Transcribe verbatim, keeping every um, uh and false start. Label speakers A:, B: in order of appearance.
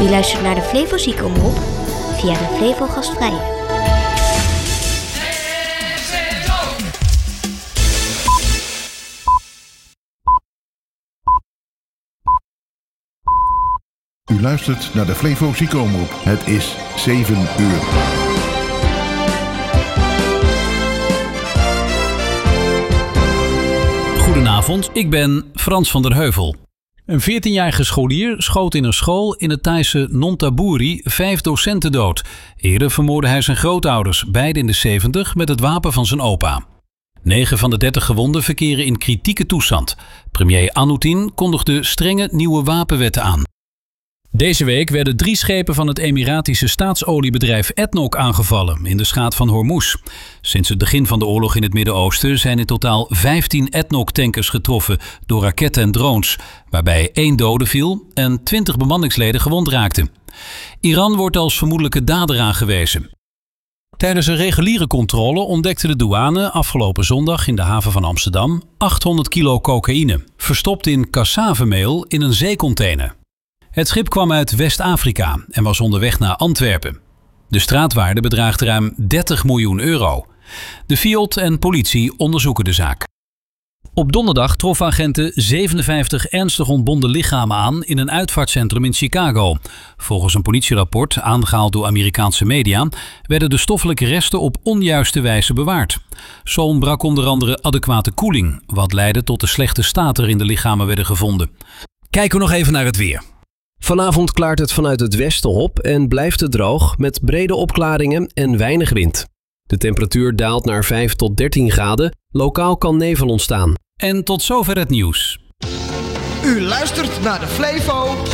A: U luistert naar de Flevo Ziekenomroep via de Flevo Gastvrije.
B: U luistert naar de Flevo Ziekenomroep. Het is zeven uur.
C: Goedenavond, ik ben Frans van der Heuvel. Een veertienjarige scholier schoot in een school in het Thaise Nonthaburi vijf docenten dood. Eerder vermoordde hij zijn grootouders, beide in de zeventig, met het wapen van zijn opa. Negen van de dertig gewonden verkeren in kritieke toestand. Premier Anutin kondigde strenge nieuwe wapenwetten aan. Deze week werden drie schepen van het Emiratische staatsoliebedrijf ADNOC aangevallen in de Schaat van Hormuz. Sinds het begin van de oorlog in het Midden-Oosten zijn in totaal vijftien ADNOC-tankers getroffen door raketten en drones, waarbij één dode viel en twintig bemanningsleden gewond raakten. Iran wordt als vermoedelijke dader aangewezen. Tijdens een reguliere controle ontdekte de douane afgelopen zondag in de haven van Amsterdam achthonderd kilo cocaïne, verstopt in cassavemeel in een zeecontainer. Het schip kwam uit West-Afrika en was onderweg naar Antwerpen. De straatwaarde bedraagt ruim dertig miljoen euro. De Fiat en politie onderzoeken de zaak. Op donderdag troffen agenten zevenenvijftig ernstig ontbonden lichamen aan in een uitvaartcentrum in Chicago. Volgens een politierapport, aangehaald door Amerikaanse media, werden de stoffelijke resten op onjuiste wijze bewaard. Zo ontbrak onder andere adequate koeling, wat leidde tot de slechte staat waarin de lichamen werden gevonden. Kijken we nog even naar het weer.
D: Vanavond klaart het vanuit het westen op en blijft het droog met brede opklaringen en weinig wind. De temperatuur daalt naar vijf tot dertien graden. Lokaal kan nevel ontstaan.
C: En tot zover het nieuws.
E: U luistert naar de Flevo